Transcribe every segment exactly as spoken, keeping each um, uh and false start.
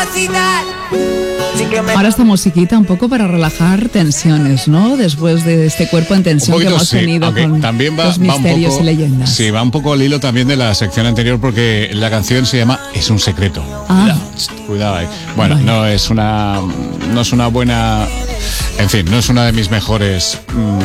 capacidad. Ahora esta musiquita un poco para relajar tensiones, ¿no? Después de este cuerpo en tensión poquito, que hemos sí, tenido con también va, los va un misterios poco, y leyendas. Sí, va un poco al hilo también de la sección anterior porque la canción se llama Es un secreto. Ah. Cuidado, cuidado ahí. Bueno, Vale. no es una no es una buena, en fin, no es una de mis mejores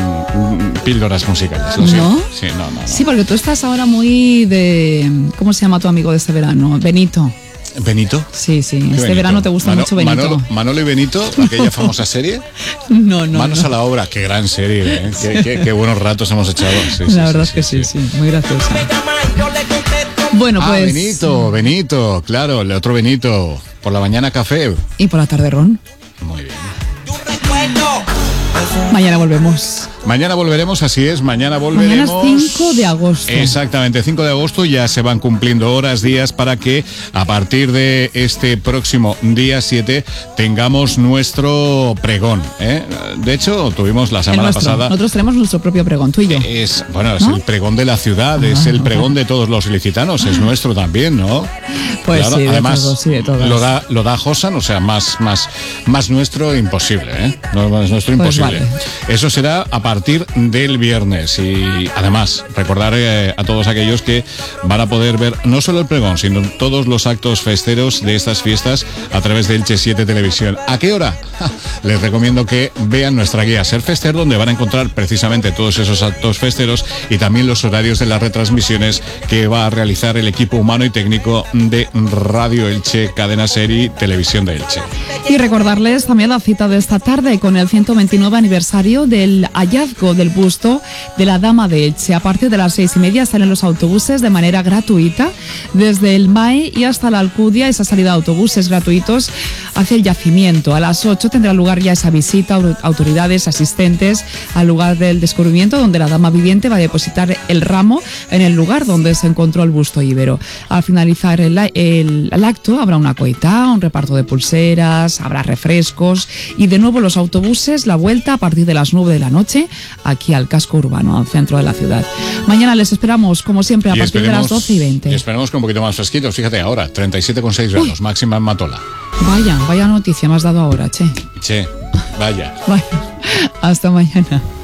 mm, píldoras musicales. Lo siento. ¿No? Sí, no, no, no. Sí, porque tú estás ahora muy de... ¿Cómo se llama tu amigo de este verano? Benito. ¿Benito? Sí, sí. ¿Qué Este Benito? verano te gusta Mano- mucho Benito. Manolo, Manolo y Benito, aquella famosa serie. No, no, Manos no. a la obra, qué gran serie, ¿eh? qué, qué- qué buenos ratos hemos echado. Sí, sí, La verdad sí, es que sí, sí, muy graciosa. Yo le contesto. Bueno, Ah, pues... Benito, Benito, claro, el otro Benito. Por la mañana café. Y por la tarde ron. Muy bien. Tu recuerdo. Mañana volvemos. Mañana volveremos, así es, mañana Mañana volveremos. es cinco de agosto. Exactamente, cinco de agosto ya se van cumpliendo horas, días para que a partir de este próximo día siete tengamos nuestro pregón. ¿eh? De hecho, tuvimos la El semana nuestro. pasada. Nosotros tenemos nuestro propio pregón, tú y yo. Es, bueno, es ¿No? el pregón de la ciudad, es el pregón de todos los ilicitanos, es nuestro también, ¿no? Pues Claro, sí, de además, todos, sí, de todas. lo da, lo da Josan, o sea, más, más, más nuestro imposible, ¿eh? No, más nuestro Pues imposible. vale. Eso será a partir del viernes y además recordar eh, a todos aquellos que van a poder ver no solo el pregón, sino todos los actos festeros de estas fiestas a través de Elche siete Televisión. ¿A qué hora? Ja, les recomiendo que vean nuestra guía Ser Fester, donde van a encontrar precisamente todos esos actos festeros y también los horarios de las retransmisiones que va a realizar el equipo humano y técnico de Radio Elche, Cadena Ser y Televisión de Elche. Y recordarles también la cita de esta tarde con el ciento veintinueve aniversario del hallazgo del busto de la Dama de Elche. A partir de las seis y media salen los autobuses de manera gratuita desde el M A E y hasta la Alcudia. Esa salida de autobuses gratuitos hacia el yacimiento. A las ocho tendrá lugar ya esa visita, autoridades, asistentes al lugar del descubrimiento, donde la dama viviente va a depositar el ramo en el lugar donde se encontró el busto íbero. Al finalizar el, el, el acto habrá una coita, un reparto de pulseras, habrá refrescos y de nuevo los autobuses, la vuelta a partir de las nueve de la noche aquí al casco urbano, al centro de la ciudad. Mañana les esperamos, como siempre, a Y partir de las doce y veinte. Y esperemos que un poquito más fresquitos. Fíjate ahora, treinta y siete coma seis grados, máxima en Matola. Vaya, vaya noticia me has dado ahora, che. Che, vaya. Vaya, hasta mañana.